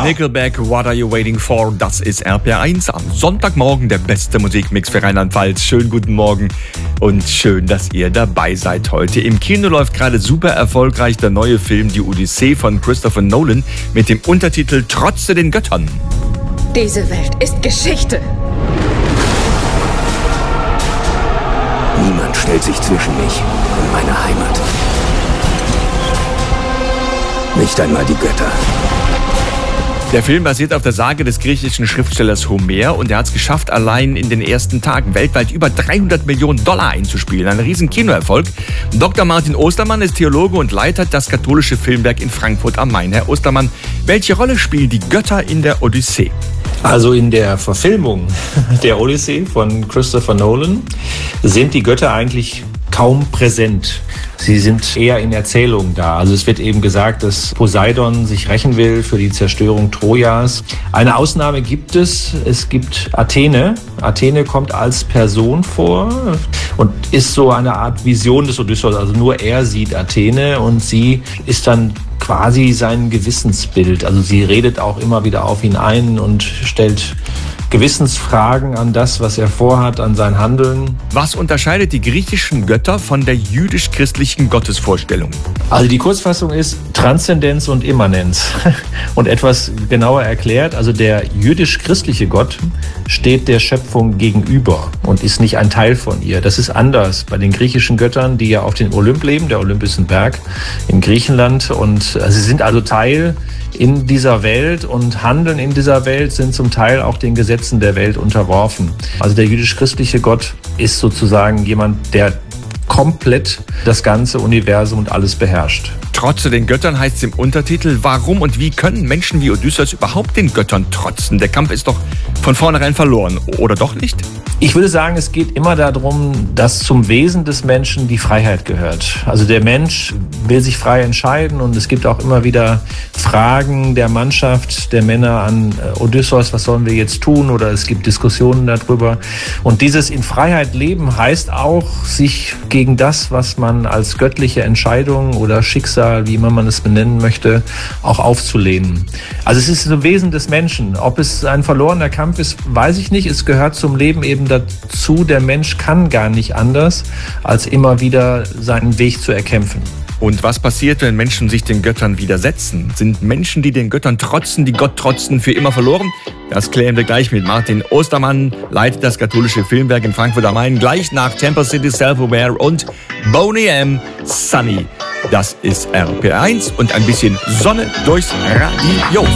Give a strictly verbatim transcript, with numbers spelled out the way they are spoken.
Nickelback, What Are You Waiting For? Das ist R P R eins am Sonntagmorgen, der beste Musikmix für Rheinland-Pfalz. Schönen guten Morgen und schön, dass ihr dabei seid heute. Im Kino läuft gerade super erfolgreich der neue Film Die Odyssee von Christopher Nolan mit dem Untertitel Trotze den Göttern. Diese Welt ist Geschichte. Niemand stellt sich zwischen mich und meine Heimat. Nicht einmal die Götter. Der Film basiert auf der Sage des griechischen Schriftstellers Homer und er hat es geschafft, allein in den ersten Tagen weltweit über dreihundert Millionen Dollar einzuspielen. Ein riesen Kinoerfolg. Doktor Martin Ostermann ist Theologe und leitet das katholische Filmwerk in Frankfurt am Main. Herr Ostermann, welche Rolle spielen die Götter in der Odyssee? Also in der Verfilmung der Odyssee von Christopher Nolan sind die Götter eigentlich kaum präsent. Sie sind eher in Erzählungen da. Also es wird eben gesagt, dass Poseidon sich rächen will für die Zerstörung Trojas. Eine Ausnahme gibt es. Es gibt Athene. Athene kommt als Person vor und ist so eine Art Vision des Odysseus. Also nur er sieht Athene und sie ist dann quasi sein Gewissensbild. Also sie redet auch immer wieder auf ihn ein und stellt Gewissensfragen an das, was er vorhat, an sein Handeln. Was unterscheidet die griechischen Götter von der jüdisch-christlichen Gottesvorstellung? Also die Kurzfassung ist Transzendenz und Immanenz. Und etwas genauer erklärt, also der jüdisch-christliche Gott steht der Schöpfung gegenüber und ist nicht ein Teil von ihr. Das ist anders bei den griechischen Göttern, die ja auf den Olymp leben. Der Olymp ist ein Berg in Griechenland und sie sind also Teil in dieser Welt und handeln in dieser Welt, sind zum Teil auch den Gesetzen der Welt unterworfen. Also der jüdisch-christliche Gott ist sozusagen jemand, der komplett das ganze Universum und alles beherrscht. Trotze den Göttern heißt es im Untertitel. Warum und wie können Menschen wie Odysseus überhaupt den Göttern trotzen? Der Kampf ist doch von vornherein verloren, oder doch nicht? Ich würde sagen, es geht immer darum, dass zum Wesen des Menschen die Freiheit gehört. Also der Mensch will sich frei entscheiden und es gibt auch immer wieder Fragen der Mannschaft, der Männer an Odysseus, was sollen wir jetzt tun? Oder es gibt Diskussionen darüber. Und dieses in Freiheit leben heißt auch, sich gegen das, was man als göttliche Entscheidung oder Schicksal, wie immer man es benennen möchte, auch aufzulehnen. Also es ist ein Wesen des Menschen. Ob es ein verlorener Kampf ist, weiß ich nicht. Es gehört zum Leben eben dazu, der Mensch kann gar nicht anders, als immer wieder seinen Weg zu erkämpfen. Und was passiert, wenn Menschen sich den Göttern widersetzen? Sind Menschen, die den Göttern trotzen, die Gott trotzen, für immer verloren? Das klären wir gleich mit Martin Ostermann, leitet das katholische Filmwerk in Frankfurt am Main, gleich nach Temple City Self-Aware und Boney M. Sunny. Das ist R P R eins und ein bisschen Sonne durchs Radio.